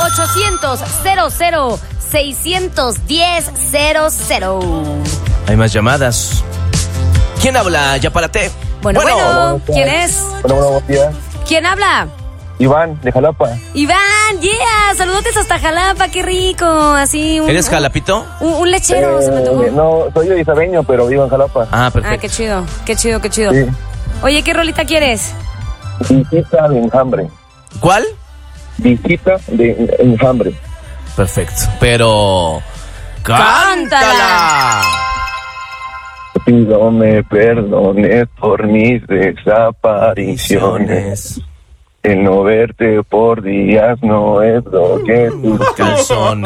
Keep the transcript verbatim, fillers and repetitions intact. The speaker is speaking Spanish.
ochocientos, cero cero, seiscientos diez, cero cero. Hay más llamadas. ¿Quién habla? Ya párate. Bueno, bueno, Bueno, ¿quién es? Bueno, bueno, buenos días. ¿Quién habla? Iván, de Jalapa. Iván, yeah, saludotes hasta Jalapa, qué rico, así un... ¿Eres jalapito? Un, un lechero, Eh, se me tocó. no, soy yo isabeño, pero vivo en Jalapa. Ah, perfecto. Ah, qué chido, qué chido, qué chido. Sí. Oye, ¿qué rolita quieres? Visita de enjambre. ¿Cuál? Visita de enjambre. Perfecto. Pero... ¡Cántala! Te pido me perdones por mis desapariciones. El no verte por días no es lo que tú Calzones.